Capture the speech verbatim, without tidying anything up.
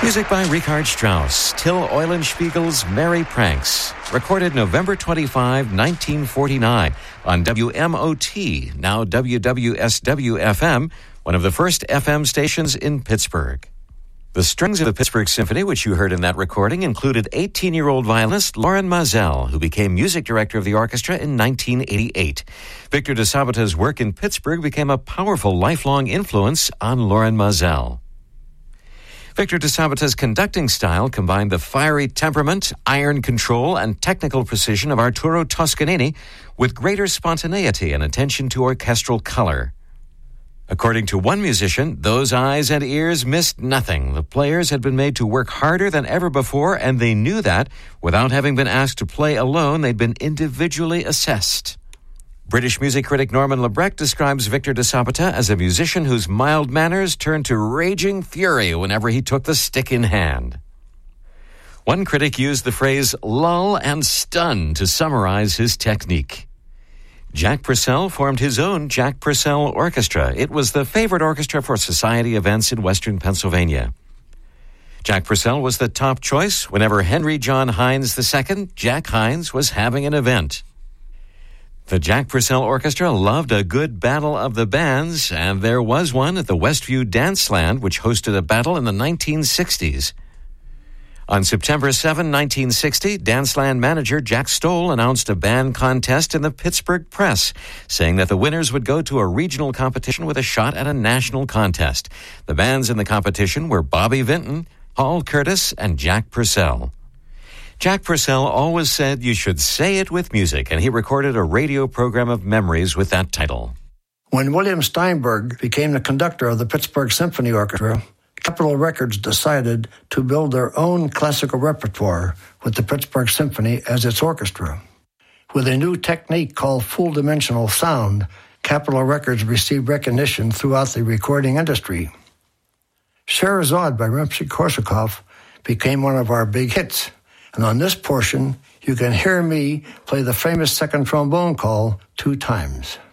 Music by Richard Strauss, Till Eulenspiegel's Merry Pranks, recorded November twenty-fifth, nineteen forty-nine, on W M O T, now W W S W F M, one of the first F M stations in Pittsburgh. The strings of the Pittsburgh Symphony, which you heard in that recording, included eighteen-year-old violinist Loren Maazel, who became music director of the orchestra in nineteen eighty-eight. Victor DeSabata's work in Pittsburgh became a powerful lifelong influence on Loren Maazel. Victor DeSabata's conducting style combined the fiery temperament, iron control, and technical precision of Arturo Toscanini with greater spontaneity and attention to orchestral color. According to one musician, those eyes and ears missed nothing. The players had been made to work harder than ever before, and they knew that. Without having been asked to play alone, they'd been individually assessed. British music critic Norman Lebrecht describes Victor DeSabata as a musician whose mild manners turned to raging fury whenever he took the stick in hand. One critic used the phrase lull and stun to summarize his technique. Jack Purcell formed his own Jack Purcell Orchestra. It was the favorite orchestra for society events in western Pennsylvania. Jack Purcell was the top choice whenever Henry John Hines the Second, Jack Hines, was having an event. The Jack Purcell Orchestra loved a good battle of the bands, and there was one at the Westview Danceland, which hosted a battle in the nineteen sixties. On September seventh, nineteen sixty, Danceland manager Jack Stoll announced a band contest in the Pittsburgh Press, saying that the winners would go to a regional competition with a shot at a national contest. The bands in the competition were Bobby Vinton, Paul Curtis, and Jack Purcell. Jack Purcell always said you should say it with music, and he recorded a radio program of memories with that title. When William Steinberg became the conductor of the Pittsburgh Symphony Orchestra, Capitol Records decided to build their own classical repertoire with the Pittsburgh Symphony as its orchestra. With a new technique called full-dimensional sound, Capitol Records received recognition throughout the recording industry. Sherazade by Rimsky-Korsakov became one of our big hits. And on this portion, you can hear me play the famous second trombone call two times.